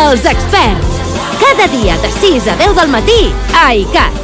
Els experts. Cada dia de 6 a 10 del matí a ICAT.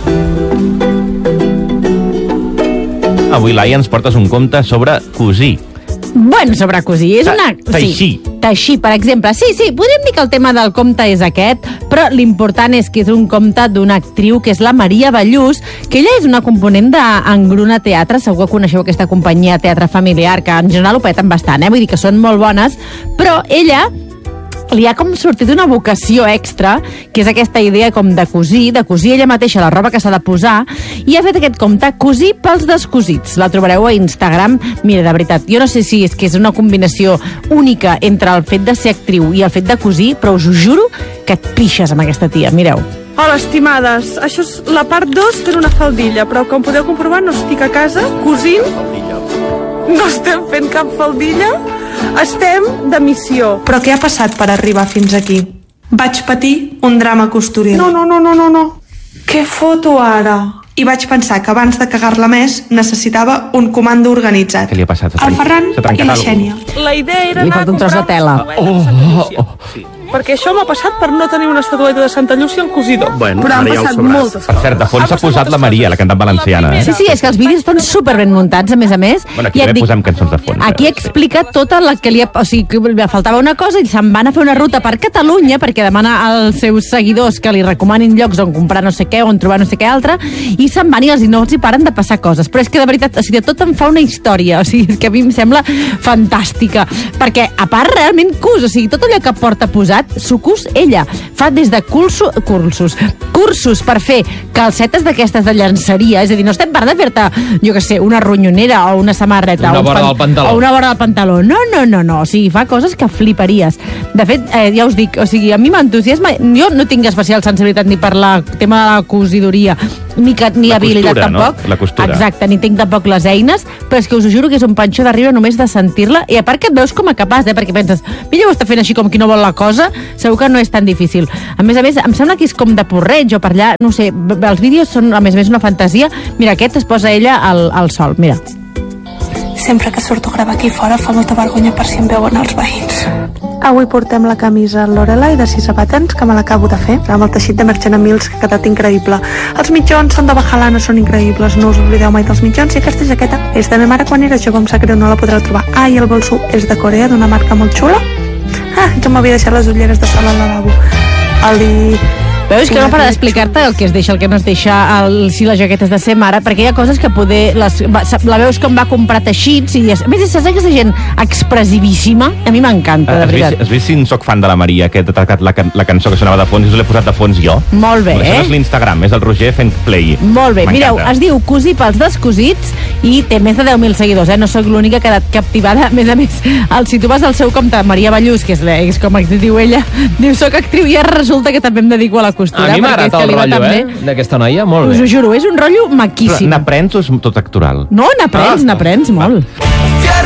Avui, Laia, ens portes un conte sobre cosir. Bueno, sobre cosir. És una... Teixir. Sí, teixir, per exemple. Sí, podríem dir que el tema del conte és aquest, però l'important és que és un conte d'una actriu que és la Maria Ballús, que ella és una component d'Engruna Teatre. Segur que coneixeu aquesta companyia Teatre Familiar, que en general ho peten bastant, vull dir que són molt bones, però ella li ha com sortit una vocació extra, que és aquesta idea com de cosir ella mateixa la roba que s'ha de posar, i ha fet aquest compte Cosir pels descosits. La trobareu a Instagram. Mira, de veritat, jo no sé si és que és una combinació única entre el fet de ser actriu i el fet de cosir, però us ho juro que et pixes amb aquesta tia. Mireu. Hola, estimades. Això és la part 2 fent una faldilla, però com podeu comprovar no estic a casa cosint. No estem fent cap faldilla. Estem de missió. Però què ha passat per arribar fins aquí? Vaig patir un drama costurer. No. Què foto ara? I vaig pensar que abans de cagar-la més necessitava un comando organitzat. Què li ha passat? El Ferran i la Xènia. La idea era Li anar falta un tros de tela. Sí. Perquè això m'ha passat per no tenir una estatueta de Santa Llúcia al cosidor. Bueno, però han ara ja ho passat sabràs. moltes Per cert, de fons s'ha posat la Maria, la cantant valenciana. Sí, és que els vídeos estan super ben muntats, a més. Bueno, aquí I et també dic, posem cançons de fons. aquí explica tota la que li ha... O sigui, que li faltava una cosa i se'n van a fer una ruta per Catalunya perquè demana als seus seguidors que li recomanin llocs on comprar no sé què, on trobar no sé què altre, i se'n van i no els hi paren de passar coses. Però és que de veritat, o sigui, de tot em fa una història, o sigui, és que a mi em sembla fantàstica. Perquè, a part, realment cus, o sigui, tot allò que porta posat, s'ho cus ella. Fa des de cursos per fer calcetes d'aquestes de llançaria, és a dir, no estem parlant de fer-te, jo què sé, una ronyonera o una samarreta Una vora del pantaló. o una vora del pantaló. No, o sigui, fa coses que fliparies. De fet, ja us dic, o sigui, a mi m'entusiasma, jo no tinc especial sensibilitat ni per el tema de la cosidoria, ni habilitat costura, tampoc. No? La costura. Exacte, ni tinc tampoc les eines, però és que us ho juro que és un panxó d'arriba només de sentir-la, i a part que et veus com a capaç, perquè penses, mira, ho està fent així com qui no vol la cosa, segur que no és tan difícil. A més, em sembla que és com de porreig o per allà, no sé, els vídeos són, a més, una fantasia. Mira, aquest es posa ella al sol, mira. Sempre que surto a gravar aquí fora fa molta vergonya per si em veuen els veïns. Avui portem la camisa Lorelai de 6 patents, que me l'acabo de fer, amb el teixit de Merchant Mills, que ha quedat increïble. Els mitjons són de Bajalana, són increïbles, no us oblideu mai dels mitjons, i aquesta jaqueta és de ma mare quan era jove, em sap greu, no la podreu trobar. I el bolso és de Corea, d'una marca molt xula. Jo m'havia deixat les ulleres de sol al lavabo. Veus que no para d'explicar-te el que es deixa, el que no es deixa, si la jaqueta és de ser mare, perquè hi ha coses que poder... La veus com va comprar teixits, i a més, saps aquesta gent expressivíssima? A mi m'encanta, de veritat. Has vist si en soc fan de la Maria, que he atacat la cançó que sonava de fons, i us l'he posat de fons jo? Molt bé, Això no és l'Instagram, és el Roger fent play. Molt bé, mireu, es diu Cosir pels descosits i té més de 10.000 seguidors, no sóc l'única que ha quedat captivada. A més, si tu vas al seu compte, Maria Ballús, que és com diu ella, diu, soc actriu, i ara resulta que també em dedico a la costura. A mi m'ha agradat el rotllo, d'aquesta noia, molt bé. Us ho juro, és un rotllo maquíssim. N'aprens o és tot actoral? No, n'aprens molt.